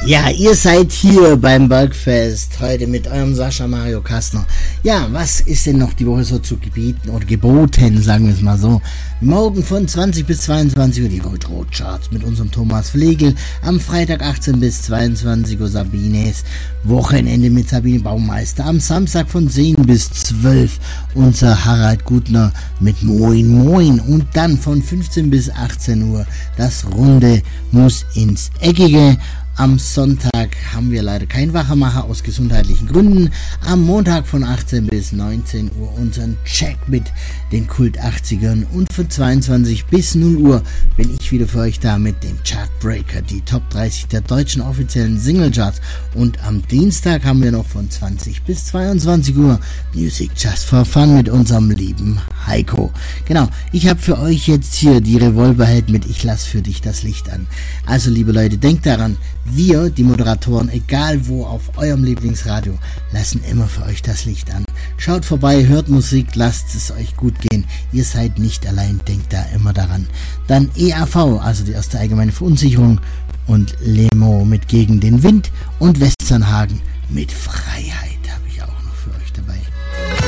Ja, ihr seid hier beim Bergfest, heute mit eurem Sascha Mario Kastner. Ja, was ist denn noch die Woche so zu gebieten oder geboten, sagen wir es mal so. Morgen von 20 bis 22 Uhr die Rot-Rot-Charts mit unserem Thomas Flegel. Am Freitag 18 bis 22 Uhr Sabines Wochenende mit Sabine Baumeister. Am Samstag von 10 bis 12 unser Harald Gutner mit Moin Moin. Und dann von 15 bis 18 Uhr das Runde muss ins Eckige. Am Sonntag haben wir leider keinen Wachemacher aus gesundheitlichen Gründen. Am Montag von 18 bis 19 Uhr unseren Check mit den Kult 80ern. Und von 22 bis 0 Uhr bin ich wieder für euch da mit dem Chartbreaker, die Top 30 der deutschen offiziellen Singlecharts. Und am Dienstag haben wir noch von 20 bis 22 Uhr Music Just for Fun mit unserem lieben Heiko. Genau, ich habe für euch jetzt hier die Revolverheld mit Ich lass für dich das Licht an. Also liebe Leute, denkt daran, wir, die Moderatoren, egal wo auf eurem Lieblingsradio, lassen immer für euch das Licht an. Schaut vorbei, hört Musik, lasst es euch gut gehen. Ihr seid nicht allein, denkt da immer daran. Dann EAV, also die erste allgemeine Verunsicherung, und Lemo mit Gegen den Wind und Westernhagen mit Freiheit.